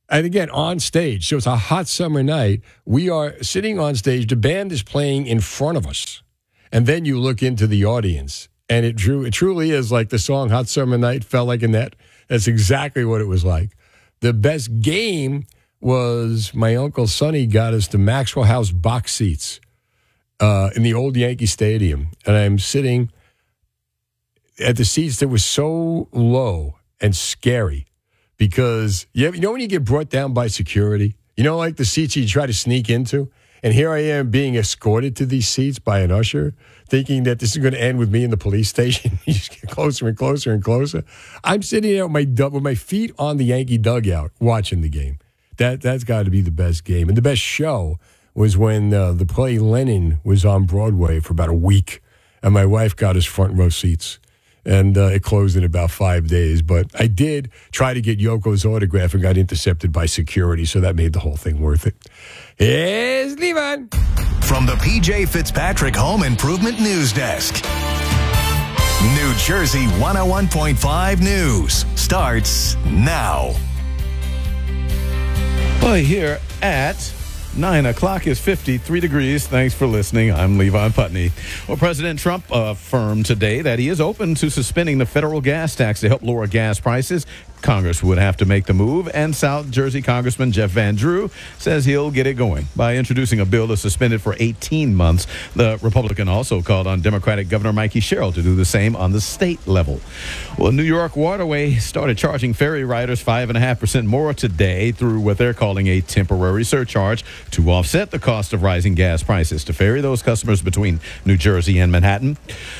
And again, on stage. So it's a hot summer night. We are sitting on stage. The band is playing in front of us. And then you look into the audience. And it truly is like the song Hot Summer Night felt like a net. That's exactly what it was like. The best game was my Uncle Sonny got us the Maxwell House box seats in the old Yankee Stadium. And I'm sitting at the seats that were so low and scary because, you know when you get brought down by security? You know, like the seats you try to sneak into? And here I am being escorted to these seats by an usher, thinking that this is going to end with me in the police station. You just get closer and closer and closer. I'm sitting there with my feet on the Yankee dugout watching the game. That's got to be the best game. And the best show was when the play Lenin was on Broadway for about a week, and my wife got us front row seats. And it closed in about 5 days. But I did try to get Yoko's autograph and got intercepted by security, so that made the whole thing worth it. Here's Levon. From the P.J. Fitzpatrick Home Improvement News Desk. New Jersey 101.5 News starts now. Well, here at 9 o'clock is 53 degrees. Thanks for listening. I'm Levon Putney. Well, President Trump affirmed today that he is open to suspending the federal gas tax to help lower gas prices. Congress would have to make the move, and South Jersey Congressman Jeff Van Drew says he'll get it going by introducing a bill to suspend it for 18 months. The Republican also called on Democratic Governor Mikey Sherrill to do the same on the state level. Well, New York Waterway started charging ferry riders 5.5% more today through what they're calling a temporary surcharge to offset the cost of rising gas prices to ferry those customers between New Jersey and Manhattan.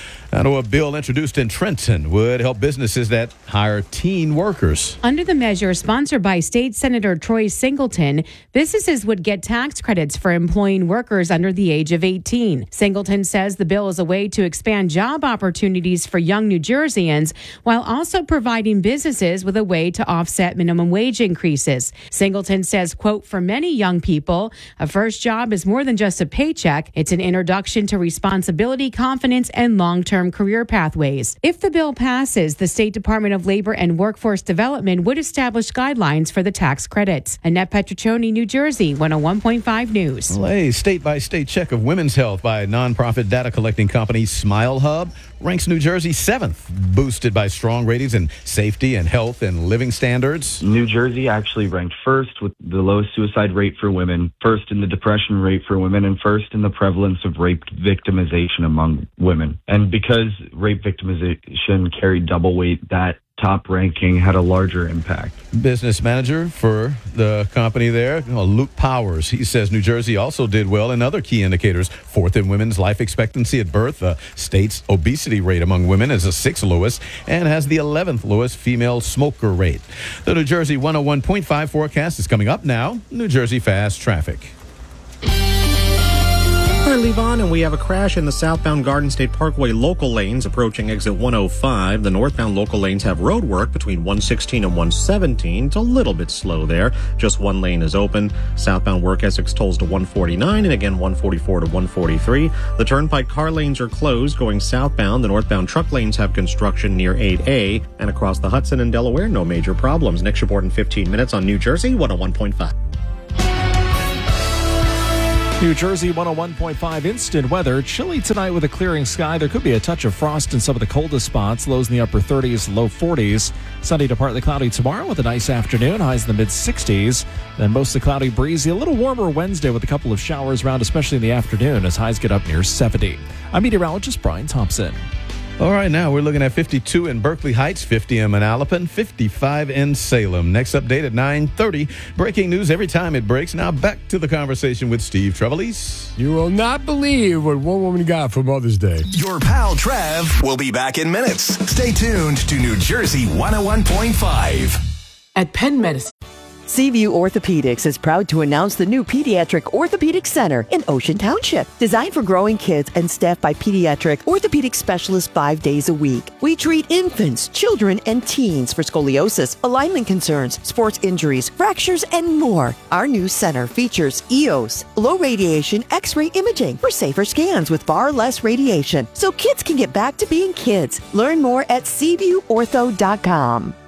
I know a bill introduced in Trenton would help businesses that hire teen workers. Under the measure sponsored by State Senator Troy Singleton, businesses would get tax credits for employing workers under the age of 18. Singleton says the bill is a way to expand job opportunities for young New Jerseyans while also providing businesses with a way to offset minimum wage increases. Singleton says, quote, for many young people, a first job is more than just a paycheck. It's an introduction to responsibility, confidence, and long-term career pathways. If the bill passes, the State Department of Labor and Workforce Development would establish guidelines for the tax credits. Annette Petriccioni, New Jersey, 101.5 News. Well, a state-by-state check of women's health by nonprofit data collecting company Smile Hub ranks New Jersey 7th, boosted by strong ratings in safety and health and living standards. New Jersey actually ranked first with the lowest suicide rate for women, first in the depression rate for women, and first in the prevalence of rape victimization among women. And because rape victimization carried double weight, that top ranking had a larger impact. Business manager for the company there, Luke Powers, he says New Jersey also did well in other key indicators. 4th in women's life expectancy at birth. The state's obesity rate among women is the 6th lowest and has the 11th lowest female smoker rate. The New Jersey 101.5 forecast is coming up now. New Jersey Fast Traffic. I'm Levon, and we have a crash in the southbound Garden State Parkway local lanes approaching exit 105. The northbound local lanes have road work between 116 and 117. It's a little bit slow there. Just one lane is open. Southbound work Essex tolls to 149 and again 144 to 143. The turnpike car lanes are closed going southbound. The northbound truck lanes have construction near 8A. And across the Hudson and Delaware, no major problems. Next report in 15 minutes on New Jersey 101.5. New Jersey 101.5 instant weather. Chilly tonight with a clearing sky. There could be a touch of frost in some of the coldest spots. Lows in the upper 30s, low 40s. Sunny to partly cloudy tomorrow with a nice afternoon. Highs in the mid-60s. Then mostly cloudy, breezy. A little warmer Wednesday with a couple of showers around, especially in the afternoon as highs get up near 70. I'm meteorologist Brian Thompson. All right, now we're looking at 52 in Berkeley Heights, 50 in Manalapan, 55 in Salem. Next update at 9:30. Breaking news every time it breaks. Now back to the conversation with Steve Trevelise. You will not believe what one woman got for Mother's Day. Your pal Trev will be back in minutes. Stay tuned to New Jersey 101.5. At Penn Medicine. Seaview Orthopedics is proud to announce the new Pediatric Orthopedic Center in Ocean Township. Designed for growing kids and staffed by pediatric orthopedic specialists 5 days a week. We treat infants, children, and teens for scoliosis, alignment concerns, sports injuries, fractures, and more. Our new center features EOS, low radiation X-ray imaging for safer scans with far less radiation, so kids can get back to being kids. Learn more at SeaviewOrtho.com.